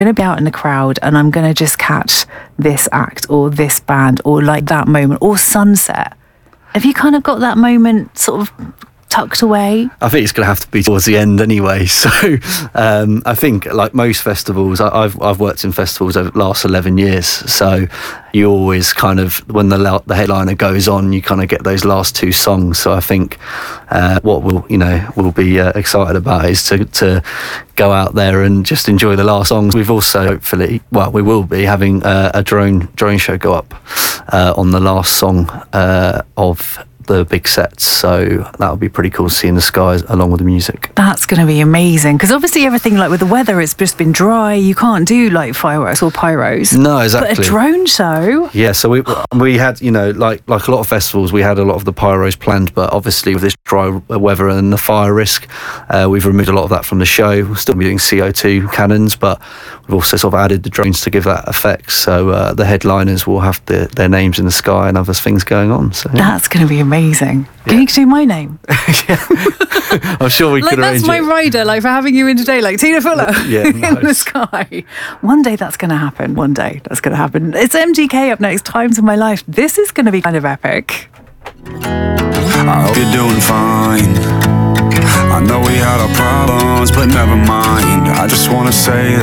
going to be out in the crowd and I'm going to just catch this act or this band or like that moment or sunset. Have you kind of got that moment sort of tucked away? I think it's going to have to be towards the end anyway. So I think, like most festivals, I've worked in festivals over the last 11 years. So you always kind of, when the headliner goes on, you kind of get those last two songs. So I think what we'll be excited about is to go out there and just enjoy the last songs. We've also hopefully, we will be having a drone show go up on the last song of the big sets, so that'll be pretty cool to see in the skies along with the music. That's going to be amazing, because obviously everything, like with the weather, it's just been dry. You can't do like fireworks or pyros. No, exactly. But a drone show. Yeah, so we had, like a lot of festivals, we had a lot of the pyros planned, but obviously with this dry weather and the fire risk, we've removed a lot of that from the show. We'll still be doing CO2 cannons, but we've also sort of added the drones to give that effect. So the headliners will have their names in the sky and other things going on. So yeah. That's going to be amazing. Can you do my name? Yeah. I'm sure we could arrange it. That's my rider, like for having you in today, like Tina Fuller in the sky. One day that's going to happen. One day that's going to happen. It's MGK up next. Times of My Life. This is going to be kind of epic. I hope you're doing fine. I know we had our problems, but never mind. I just want to say that